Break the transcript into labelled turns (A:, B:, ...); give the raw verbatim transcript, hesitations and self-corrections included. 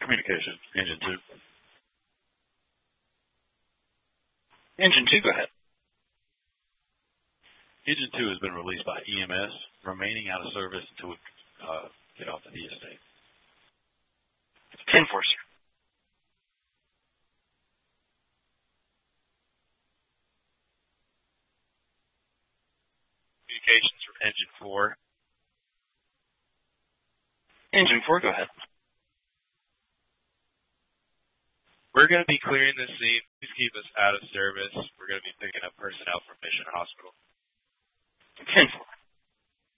A: Communication, engine two.
B: Engine two, go ahead.
A: Engine two has been released by E M S, remaining out of service until we uh, get off the estate.
B: ten four, sir.
C: Communications from engine four.
B: Engine four, go ahead.
C: We're going to be clearing the scene. Please keep us out of service. We're going to be picking up personnel from Mission Hospital.
B: ten four.